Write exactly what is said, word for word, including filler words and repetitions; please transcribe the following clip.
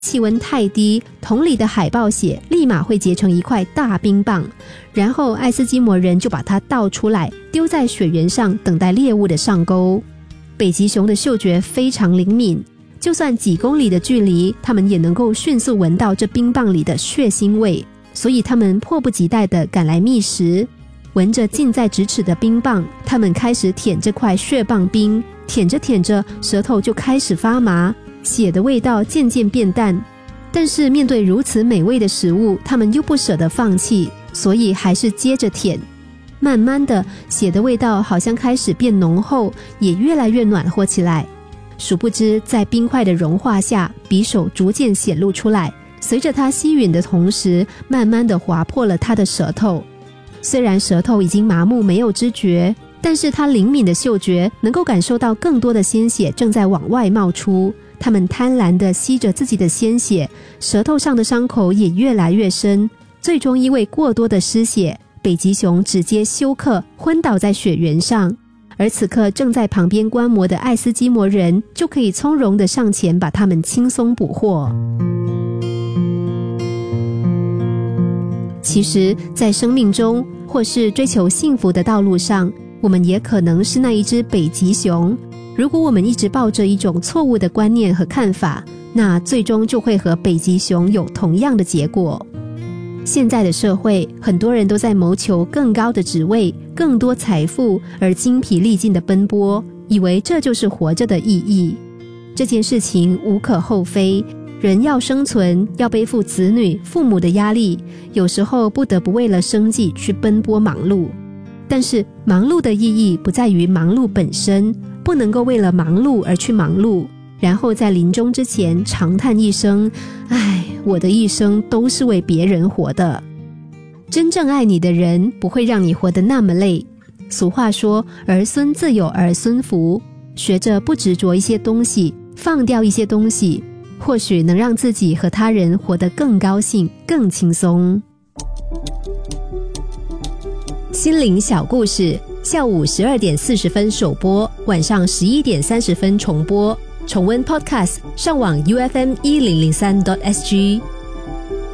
气温太低，桶里的海豹血立马会结成一块大冰棒，然后爱斯基摩人就把它倒出来，丢在雪原上，等待猎物的上钩。北极熊的嗅觉非常灵敏，就算几公里的距离，它们也能够迅速闻到这冰棒里的血腥味，所以它们迫不及待地赶来觅食。闻着近在咫尺的冰棒，它们开始舔这块血棒冰，舔着舔着，舌头就开始发麻，血的味道渐渐变淡。但是面对如此美味的食物，它们又不舍得放弃，所以还是接着舔。慢慢的，血的味道好像开始变浓厚，也越来越暖和起来。殊不知，在冰块的融化下，匕首逐渐显露出来，随着它吸吮的同时，慢慢的划破了它的舌头。虽然舌头已经麻木没有知觉，但是它灵敏的嗅觉能够感受到更多的鲜血正在往外冒出。它们贪婪地吸着自己的鲜血，舌头上的伤口也越来越深，最终因为过多的失血，北极熊直接休克，昏倒在雪原上。而此刻正在旁边观摩的爱斯基摩人就可以从容地上前把它们轻松捕获。其实在生命中或是追求幸福的道路上，我们也可能是那一只北极熊。如果我们一直抱着一种错误的观念和看法，那最终就会和北极熊有同样的结果。现在的社会，很多人都在谋求更高的职位、更多财富，而精疲力尽的奔波，以为这就是活着的意义。这件事情无可厚非，人要生存，要背负子女、父母的压力，有时候不得不为了生计去奔波忙碌。但是忙碌的意义不在于忙碌本身，不能够为了忙碌而去忙碌，然后在临终之前长叹一声，唉，我的一生都是为别人活的。真正爱你的人不会让你活得那么累。俗话说，儿孙自有儿孙福，学着不执着一些东西，放掉一些东西，或许能让自己和他人活得更高兴、更轻松。心灵小故事，下午十二点四十分首播，晚上十一点三十分重播。重温 Podcast， 上网 U F M 一零零三 点 S G。